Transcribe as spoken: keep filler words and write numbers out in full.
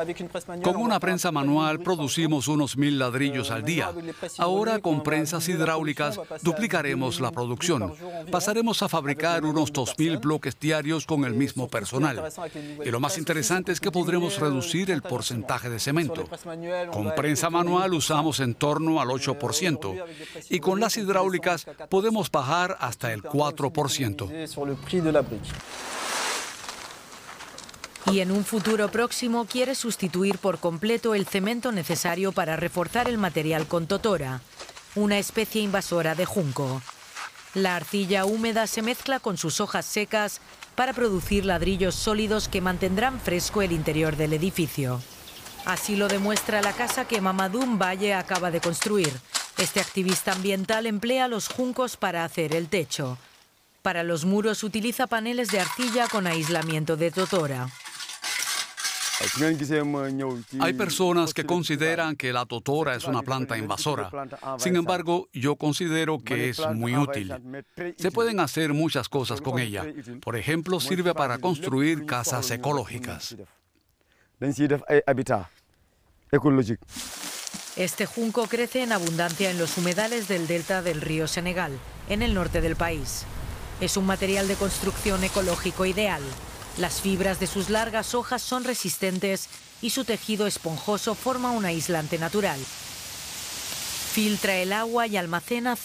Con una prensa manual producimos unos mil ladrillos al día. Ahora con prensas hidráulicas duplicaremos la producción. Pasaremos a fabricar unos dos mil bloques diarios con el mismo personal. Y lo más interesante es que podremos reducir el porcentaje de cemento. Con prensa manual usamos en torno al ocho por ciento y con las hidráulicas podemos bajar hasta el cuatro por ciento. Y en un futuro próximo quiere sustituir por completo el cemento necesario para reforzar el material con totora, una especie invasora de junco. La arcilla húmeda se mezcla con sus hojas secas para producir ladrillos sólidos que mantendrán fresco el interior del edificio. Así lo demuestra la casa que Mamadou Mbaye acaba de construir. Este activista ambiental emplea los juncos para hacer el techo. Para los muros utiliza paneles de arcilla con aislamiento de totora. Hay personas que consideran que la totora es una planta invasora. Sin embargo, yo considero que es muy útil. Se pueden hacer muchas cosas con ella. Por ejemplo, sirve para construir casas ecológicas. Este junco crece en abundancia en los humedales del delta del río Senegal, en el norte del país. Es un material de construcción ecológico ideal. Las fibras de sus largas hojas son resistentes y su tejido esponjoso forma un aislante natural. Filtra el agua y almacena